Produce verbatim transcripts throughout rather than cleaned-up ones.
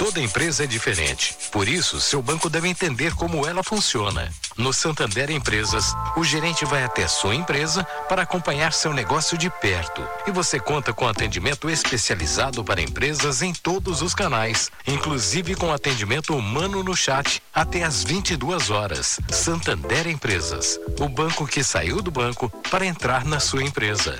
Toda empresa é diferente, por isso seu banco deve entender como ela funciona. No Santander Empresas, o gerente vai até sua empresa para acompanhar seu negócio de perto. E você conta com atendimento especializado para empresas em todos os canais, inclusive com atendimento humano no chat até às vinte e duas horas. Santander Empresas, o banco que saiu do banco para entrar na sua empresa.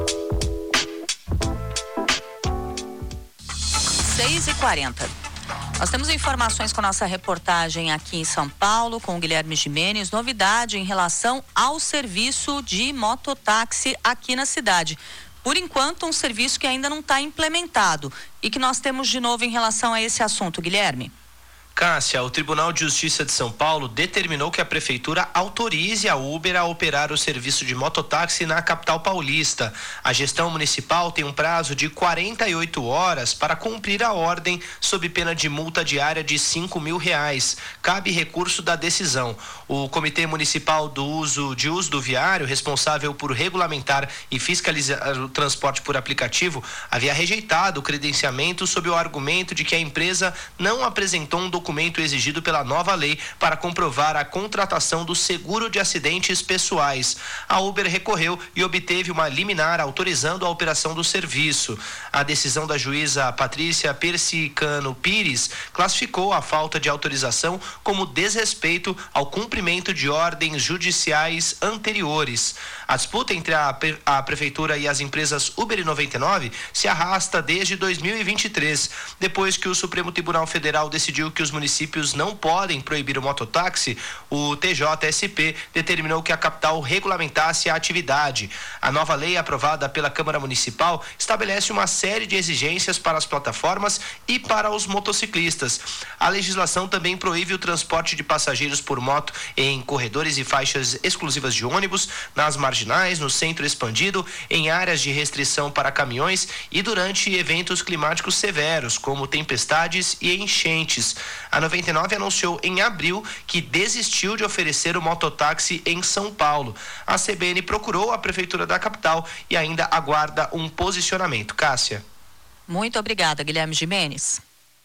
seis e quarenta. Nós temos informações com a nossa reportagem aqui em São Paulo, com o Guilherme Gimenez, novidade em relação ao serviço de mototáxi aqui na cidade. Por enquanto, um serviço que ainda não está implementado. E que nós temos de novo em relação a esse assunto, Guilherme? Cássia, o Tribunal de Justiça de São Paulo determinou que a Prefeitura autorize a Uber a operar o serviço de mototáxi na capital paulista. A gestão municipal tem um prazo de quarenta e oito horas para cumprir a ordem, sob pena de multa diária de cinco mil reais. Cabe recurso da decisão. O Comitê Municipal do Uso de Uso do Viário, responsável por regulamentar e fiscalizar o transporte por aplicativo, havia rejeitado o credenciamento sob o argumento de que a empresa não apresentou um documento documento exigido pela nova lei para comprovar a contratação do seguro de acidentes pessoais. A Uber recorreu e obteve uma liminar autorizando a operação do serviço. A decisão da juíza Patrícia Persicano Pires classificou a falta de autorização como desrespeito ao cumprimento de ordens judiciais anteriores. A disputa entre a, a Prefeitura e as empresas Uber e noventa e nove se arrasta desde dois mil e vinte e três, depois que o Supremo Tribunal Federal decidiu que os municípios não podem proibir o mototáxi. O T J S P determinou que a capital regulamentasse a atividade. A nova lei aprovada pela Câmara Municipal estabelece uma série de exigências para as plataformas e para os motociclistas. A legislação também proíbe o transporte de passageiros por moto em corredores e faixas exclusivas de ônibus, nas marginais, no centro expandido, em áreas de restrição para caminhões e durante eventos climáticos severos, como tempestades e enchentes. A noventa e nove anunciou em abril que desistiu de oferecer o mototáxi em São Paulo. A C B N procurou a Prefeitura da capital e ainda aguarda um posicionamento. Cássia. Muito obrigada, Guilherme Gimenez.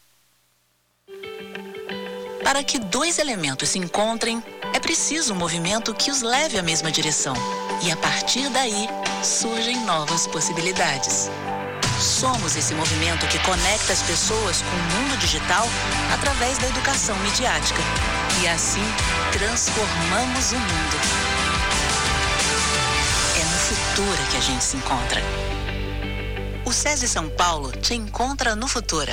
Para que dois elementos se encontrem, é preciso um movimento que os leve à mesma direção. E a partir daí, surgem novas possibilidades. Somos esse movimento que conecta as pessoas com o mundo digital através da educação midiática. E assim, transformamos o mundo. É no Futura que a gente se encontra. O SESI São Paulo te encontra no Futura.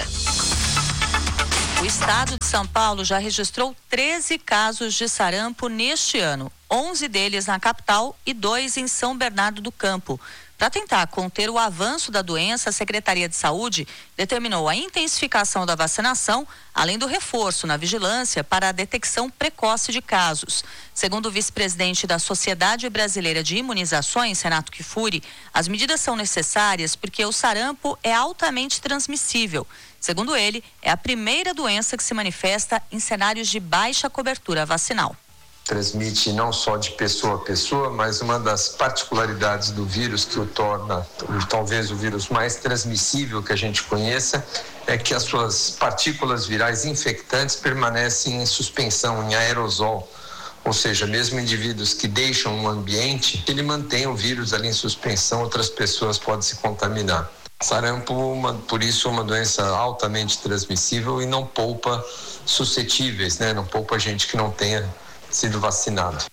O estado de São Paulo já registrou treze casos de sarampo neste ano, onze deles na capital e dois em São Bernardo do Campo. Para tentar conter o avanço da doença, a Secretaria de Saúde determinou a intensificação da vacinação, além do reforço na vigilância para a detecção precoce de casos. Segundo o vice-presidente da Sociedade Brasileira de Imunizações, Renato Kifuri, as medidas são necessárias porque o sarampo é altamente transmissível. Segundo ele, é a primeira doença que se manifesta em cenários de baixa cobertura vacinal. Transmite não só de pessoa a pessoa, mas uma das particularidades do vírus que o torna talvez o vírus mais transmissível que a gente conheça é que as suas partículas virais infectantes permanecem em suspensão, em aerosol. Ou seja, mesmo indivíduos que deixam um ambiente, ele mantém o vírus ali em suspensão, outras pessoas podem se contaminar. Sarampo, uma, por isso, é uma doença altamente transmissível e não poupa suscetíveis, né? Não poupa gente que não tenha sido vacinado.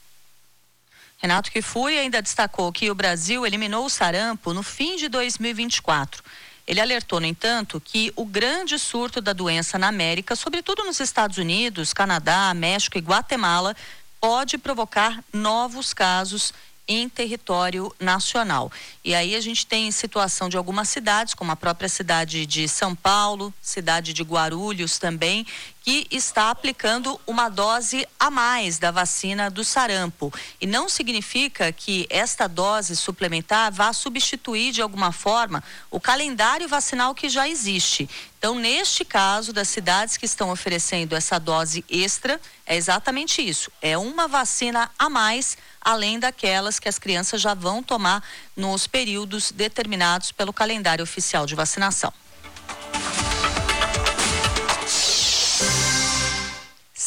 Renato Kifuri ainda destacou que o Brasil eliminou o sarampo no fim de dois mil e vinte e quatro. Ele alertou, no entanto, que o grande surto da doença na América, sobretudo nos Estados Unidos, Canadá, México e Guatemala, pode provocar novos casos em território nacional. E aí a gente tem situação de algumas cidades, como a própria cidade de São Paulo, cidade de Guarulhos também, que está aplicando uma dose a mais da vacina do sarampo. E não significa que esta dose suplementar vá substituir de alguma forma o calendário vacinal que já existe. Então, neste caso, das cidades que estão oferecendo essa dose extra, é exatamente isso. É uma vacina a mais, além daquelas que as crianças já vão tomar nos períodos determinados pelo calendário oficial de vacinação.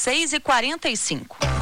seis e quarenta e cinco.